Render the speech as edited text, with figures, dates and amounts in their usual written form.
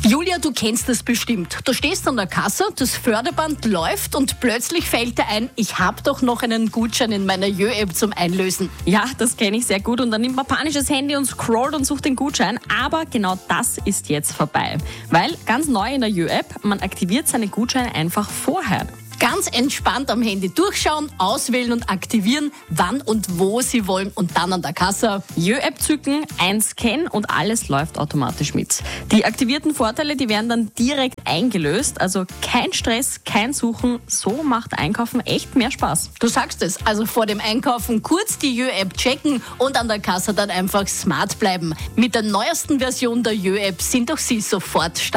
Julia, du kennst das bestimmt. Du stehst an der Kasse, das Förderband läuft und plötzlich fällt dir ein, ich habe doch noch einen Gutschein in meiner Jö-App zum Einlösen. Ja, das kenne ich sehr gut und dann nimmt man panisch das Handy und scrollt und sucht den Gutschein. Aber genau das ist jetzt vorbei. Weil ganz neu in der Jö-App, man aktiviert seine Gutscheine einfach vorher. Ganz entspannt am Handy durchschauen, auswählen und aktivieren, wann und wo Sie wollen und dann an der Kasse. Jö-App zücken, einscannen und alles läuft automatisch mit. Die aktivierten Vorteile, die werden dann direkt eingelöst, also kein Stress, kein Suchen. So macht Einkaufen echt mehr Spaß. Du sagst es, also vor dem Einkaufen kurz die Jö-App checken und an der Kasse dann einfach smart bleiben. Mit der neuesten Version der Jö-App sind auch Sie sofort stark.